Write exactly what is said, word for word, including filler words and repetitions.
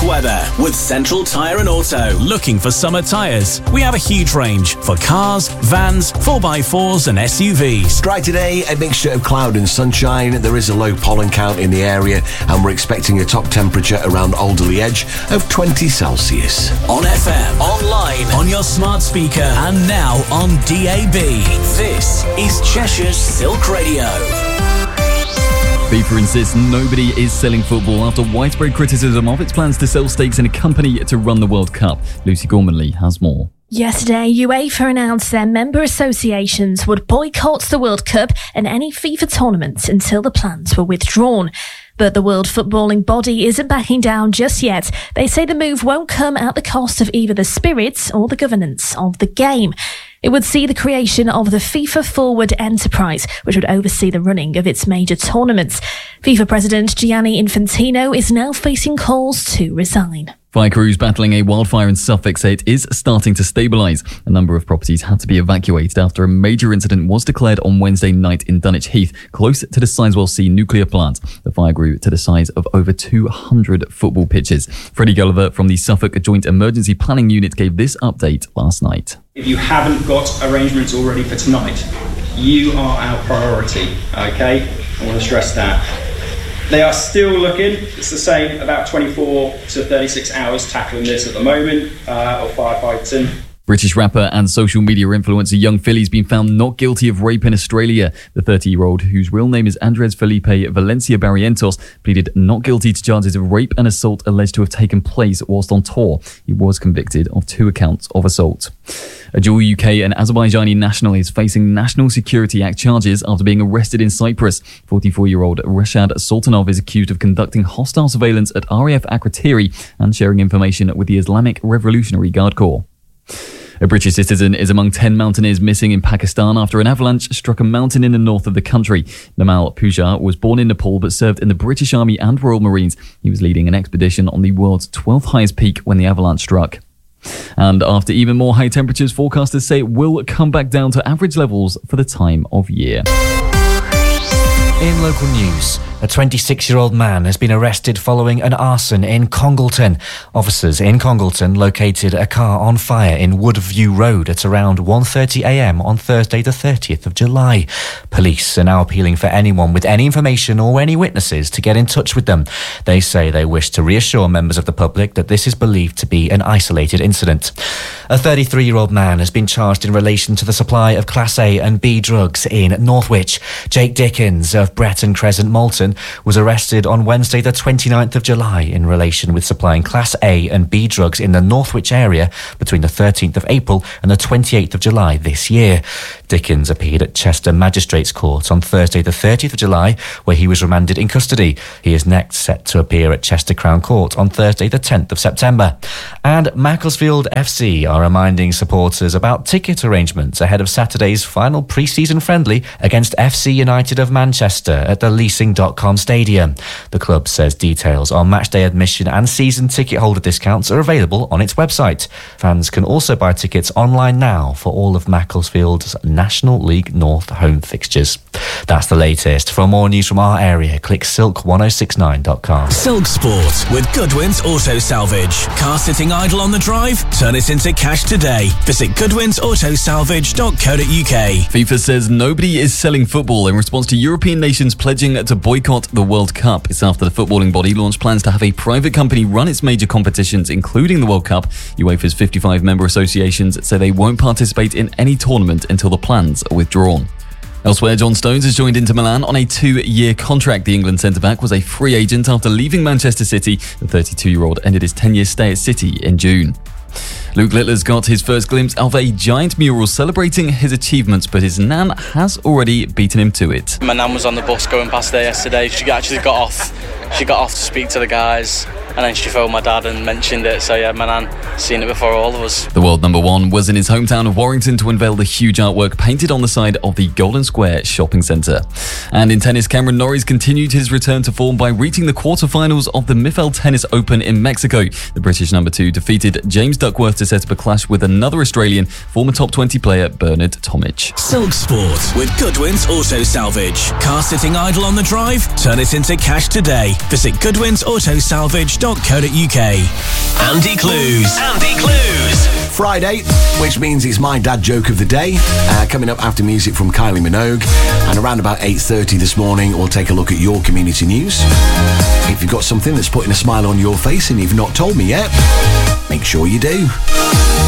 weather with Central Tyre and Auto. Looking for summer tyres? We have a huge range for cars, vans, four by fours and S U Vs. Dry today, a mixture of cloud and sunshine. There is a low pollen count in the area and we're expecting a top temperature around Alderley Edge of twenty Celsius. On F M, online, on your smart speaker and now on D A B. This is Cheshire's Silk Radio. FIFA insists nobody is selling football after widespread criticism of its plans to sell stakes in a company to run the World Cup. Lucy Gormanley has more. Yesterday, UEFA announced their member associations would boycott the World Cup and any FIFA tournaments until the plans were withdrawn. But the World Footballing Body isn't backing down just yet. They say the move won't come at the cost of either the spirit or the governance of the game. It would see the creation of the FIFA Forward Enterprise, which would oversee the running of its major tournaments. FIFA President Gianni Infantino is now facing calls to resign. Fire crews battling a wildfire in Suffolk say it is starting to stabilise. A number of properties had to be evacuated after a major incident was declared on Wednesday night in Dunwich Heath, close to the Sizewell C nuclear plant. The fire grew to the size of over two hundred football pitches. Freddie Gulliver from the Suffolk Joint Emergency Planning Unit gave this update last night. If you haven't got arrangements already for tonight, you are our priority, okay? I want to stress that. They are still looking, it's the same, about twenty-four to thirty-six hours tackling this at the moment, uh, or firefighting. British rapper and social media influencer Young Philly's been found not guilty of rape in Australia. The thirty-year-old, whose real name is Andres Felipe Valencia Barrientos, pleaded not guilty to charges of rape and assault alleged to have taken place whilst on tour. He was convicted of two accounts of assault. A dual U K and Azerbaijani national is facing National Security Act charges after being arrested in Cyprus. forty-four-year-old Rashad Sultanov is accused of conducting hostile surveillance at R A F Akrotiri and sharing information with the Islamic Revolutionary Guard Corps. A British citizen is among ten mountaineers missing in Pakistan after an avalanche struck a mountain in the north of the country. Namal Puja was born in Nepal but served in the British Army and Royal Marines. He was leading an expedition on the world's twelfth highest peak when the avalanche struck. And after even more high temperatures, forecasters say it will come back down to average levels for the time of year. In local news, a twenty-six-year-old man has been arrested following an arson in Congleton. Officers in Congleton located a car on fire in Woodview Road at around one thirty a m on Thursday the thirtieth of July. Police are now appealing for anyone with any information or any witnesses to get in touch with them. They say they wish to reassure members of the public that this is believed to be an isolated incident. A thirty-three-year-old man has been charged in relation to the supply of Class A and B drugs in Northwich. Jake Dickens of Bretton Crescent Malton was arrested on Wednesday the twenty-ninth of July in relation with supplying Class A and B drugs in the Northwich area between the thirteenth of April and the twenty-eighth of July this year. Dickens appeared at Chester Magistrates Court on Thursday the thirtieth of July, where he was remanded in custody. He is next set to appear at Chester Crown Court on Thursday the tenth of September. And Macclesfield F C are reminding supporters about ticket arrangements ahead of Saturday's final pre-season friendly against F C United of Manchester at the leasing dot com Stadium. The club says details on matchday admission and season ticket holder discounts are available on its website. Fans can also buy tickets online now for all of Macclesfield's National League North home fixtures. That's the latest. For more news from our area, click silk one oh six nine dot com. Silk Sport with Goodwin's Auto Salvage. Car sitting idle on the drive? Turn it into cash today. Visit goodwins auto salvage dot co dot u k. FIFA says nobody is selling football in response to European nations pledging to boycott the World Cup. It's after the footballing body launched plans to have a private company run its major competitions, including the World Cup. UEFA's fifty-five member associations say they won't participate in any tournament until the plans are withdrawn. Elsewhere, John Stones has joined Inter Milan on a two-year contract. The England centre-back was a free agent after leaving Manchester City. The thirty-two-year-old ended his ten-year stay at City in June. Luke Littler's got his first glimpse of a giant mural celebrating his achievements, but his nan has already beaten him to it. My nan was on the bus going past there yesterday. She actually got off. She got off to speak to the guys, and then she phoned my dad and mentioned it. So yeah, my nan seen it before all of us. The world number one was in his hometown of Warrington to unveil the huge artwork painted on the side of the Golden Square shopping centre. And in tennis, Cameron Norrie continued his return to form by reaching the quarterfinals of the M I F L Tennis Open in Mexico. The British number two defeated James Duckworth to set up a clash with another Australian, former top twenty player Bernard Tomic. Silk Sport with Goodwin's Auto Salvage. Car sitting idle on the drive? Turn it into cash today. Visit goodwins auto salvage dot co dot uk. Andy Clues. Andy Clues. Friday, which means it's my dad joke of the day, uh, coming up after music from Kylie Minogue. And around about eight thirty this morning, we'll take a look at your community news. If you've got something that's putting a smile on your face and you've not told me yet, make sure you do.